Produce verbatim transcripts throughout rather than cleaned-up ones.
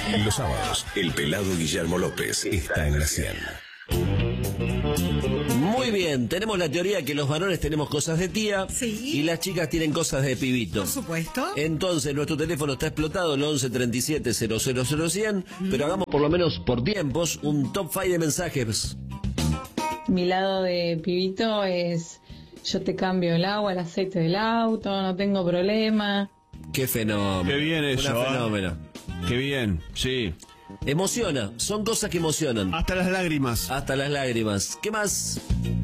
Los sábados, el pelado Guillermo López está en la cien. Muy bien, tenemos la teoría que los varones tenemos cosas de tía, sí, y las chicas tienen cosas de pibito. Por supuesto. Entonces nuestro teléfono está explotado, el once treinta y siete cero cero cero cien, mm. pero hagamos por lo menos por tiempos un top cinco de mensajes. Mi lado de pibito es: yo te cambio el agua, el aceite del auto, no tengo problema. Qué fenómeno. Qué bien eso. Una fenómeno. ¿eh? Qué bien, sí. Emociona, son cosas que emocionan. Hasta las lágrimas. Hasta las lágrimas. ¿Qué más?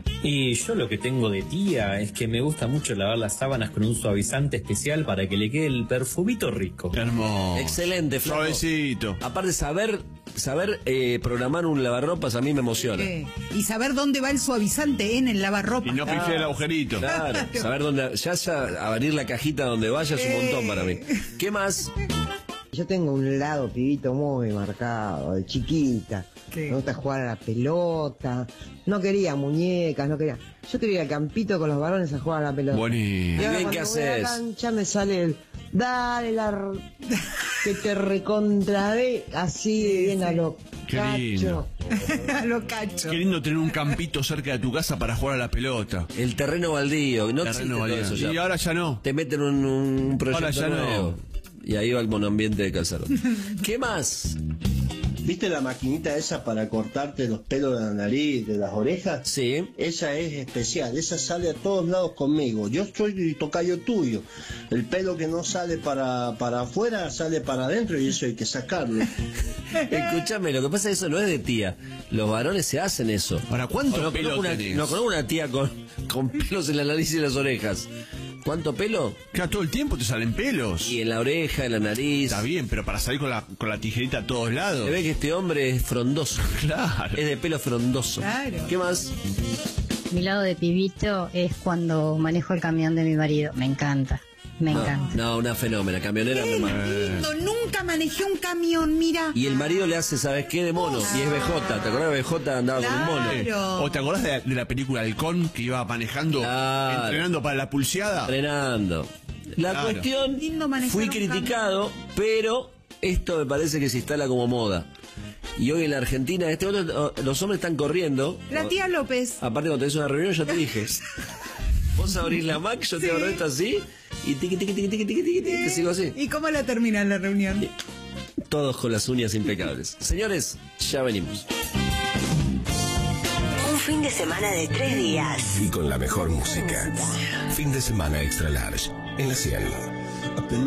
Y yo lo que tengo de tía es que me gusta mucho lavar las sábanas con un suavizante especial para que le quede el perfumito rico. Hermoso. Excelente, Flaco. Suavecito. Aparte, saber saber eh, programar un lavarropas a mí me emociona. Eh, y saber dónde va el suavizante en el lavarropa. Y no pifiar ah, el agujerito. Claro, saber dónde. Ya, ya abrir la cajita donde vaya es un Eh. montón para mí. ¿Qué más? Yo tengo un lado pibito muy marcado, de chiquita. ¿Qué? Me gusta jugar a la pelota. No quería muñecas, no quería. Yo quería ir al campito con los varones a jugar a la pelota. Buenísimo. Y ahora bien, cuando ¿qué voy a la haces? cancha me sale el dale la r- que te recontraré así Sí, bien sí. a lo Qué cacho. lindo. A lo cacho. Qué lindo tener un campito cerca de tu casa para jugar a la pelota. El terreno baldío. No existe Terreno todo baldío. eso ya. Y ahora ya no. Te meten un, un proyecto Ahora ya no. nuevo. Y ahí va el monoambiente de Casarón. ¿Qué más? ¿Viste la maquinita esa para cortarte los pelos de la nariz, de las orejas? Sí. Esa es especial, esa sale a todos lados conmigo. Yo soy tocayo tuyo. El pelo que no sale para, para afuera sale para adentro y eso hay que sacarlo. Escúchame, lo que pasa es que eso no es de tía. Los varones se hacen eso. Ahora, ¿cuánto no, pelo conozco una, tenés? no conozco una tía con, con pelos en la nariz y las orejas. ¿Cuánto pelo? Claro, todo el tiempo te salen pelos. Y en la oreja, en la nariz. Está bien, pero para salir con la, con la tijerita a todos lados. Se ve que este hombre es frondoso. Claro. Es de pelo frondoso. Claro. ¿Qué más? Mi lado de pibito es cuando manejo el camión de mi marido. Me encanta, me no, encanta. No, una fenómena. Camionera. Qué me- lindo, nunca manejé un camión, mira. Y el marido le hace, ¿sabes qué? De mono. Y es B J. ¿Te acordás de B J andaba con un mono? Claro. ¿O te acordás de la, de la película Halcón que iba manejando, Claro. entrenando para la pulseada? Entrenando. La Claro. cuestión, Lindo manejar fui un criticado, pero esto me parece que se instala como moda. Y hoy en la Argentina, este otro, los hombres están corriendo. La tía López. Aparte, cuando tenés una reunión, ya te dije. Vos abrís la Mac, yo te Sí. abro esto así, y tiqui, tiqui, tiqui, tiqui, tiqui, tiqui, tiqui, te sigo así. ¿Y cómo la termina la reunión? Todos con las uñas impecables. Señores, ya venimos. Un fin de semana de tres días. Y con la mejor música. Fin de semana extra large en la cien.